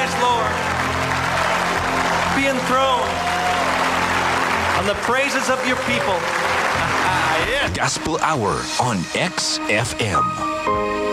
Christ, Lord. Be enthroned on the praises of your people. Yeah. Gospel Hour on XFM.